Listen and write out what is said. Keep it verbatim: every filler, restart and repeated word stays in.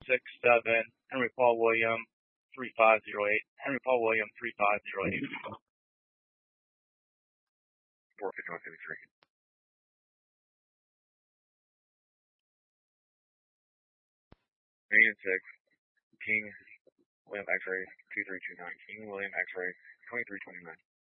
six seven, Henry Paul William, three five zero eight, Henry Paul William, three five zero eight. four fifty-one fifty-three. Million six, King William X-ray two three two nine, King William X-ray twenty-three twenty-nine.